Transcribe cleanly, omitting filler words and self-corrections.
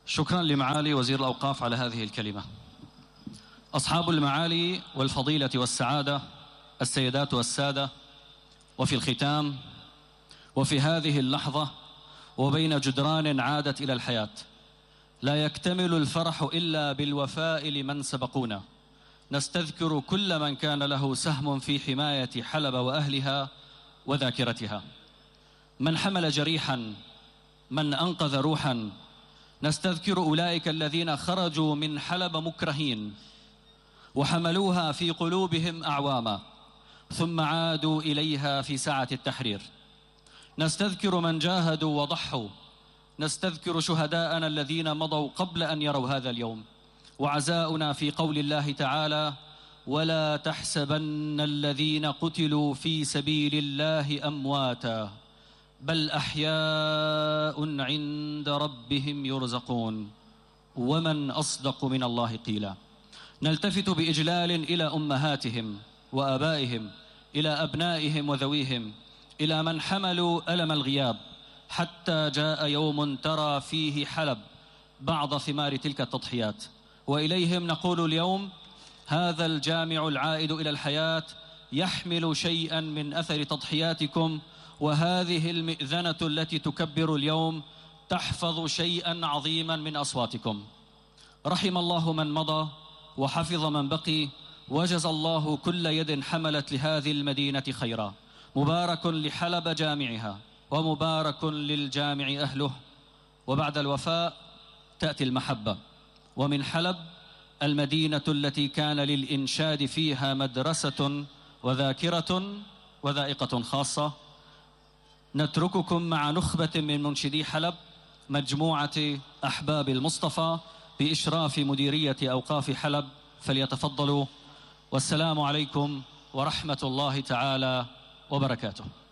شكرا لمعالي وزير الأوقاف على هذه الكلمة. أصحاب المعالي والفضيلة والسعادة، السيدات والسادة، وفي الختام وفي هذه اللحظة وبين جدران عادت إلى الحياة، لا يكتمل الفرح إلا بالوفاء لمن سبقونا. نستذكر كل من كان له سهم في حماية حلب وأهلها وذاكرتها، من حمل جريحا، من أنقذ روحا. نستذكر أولئك الذين خرجوا من حلب مكرهين وحملوها في قلوبهم أعواما، ثم عادوا إليها في ساعة التحرير. نستذكر من جاهدوا وضحوا، نستذكر شهداءنا الذين مضوا قبل أن يروا هذا اليوم. وعزاؤنا في قول الله تعالى: ولا تحسبن الذين قتلوا في سبيل الله أمواتا بل أحياء عند ربهم يرزقون ومن أصدق من الله قيلا. نلتفت بإجلال إلى أمهاتهم وآبائهم، إلى أبنائهم وذويهم، إلى من حملوا ألم الغياب حتى جاء يوم ترى فيه حلب بعض ثمار تلك التضحيات. وإليهم نقول اليوم: هذا الجامع العائد إلى الحياة يحمل شيئا من أثر تضحياتكم، وهذه المئذنة التي تكبر اليوم تحفظ شيئا عظيما من أصواتكم. رحم الله من مضى وحفظ من بقي، وجزى الله كل يد حملت لهذه المدينة خيرا. مبارك لحلب جامعها، ومبارك للجامع أهله. وبعد الوفاء تأتي المحبة، ومن حلب المدينة التي كان للإنشاد فيها مدرسة وذاكرة وذائقة خاصة. نترككم مع نخبة من منشدي حلب، مجموعة أحباب المصطفى بإشراف مديرية أوقاف حلب، فليتفضلوا. والسلام عليكم ورحمة الله تعالى وبركاته.